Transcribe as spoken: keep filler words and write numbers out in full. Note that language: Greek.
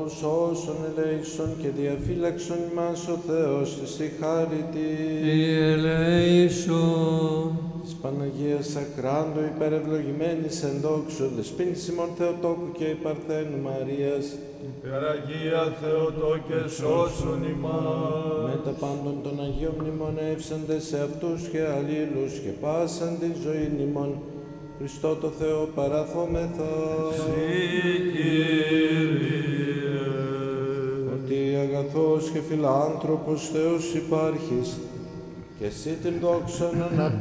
σώσον ελέησον και διαφύλαξον ημάς ο Θεός της η χάρητη. Ελέησον. Της Παναγίας Ακράντου υπερευλογημένης εν δόξου, δεσπίνης ημών Θεοτόκου και η Παρθένου Μαρίας, Υπεραγία Θεοτόκε σώσον ημάς. με τα πάντων των Αγίων μνημονεύσαντες σε αυτούς και αλλήλους και πάσαν την ζωή ημών, Χριστό το Θεό παραθόμεθα. Συ, Κύριε. Ότι αγαθός και φιλάνθρωπος Θεός υπάρχεις, και εσύ την δόξα να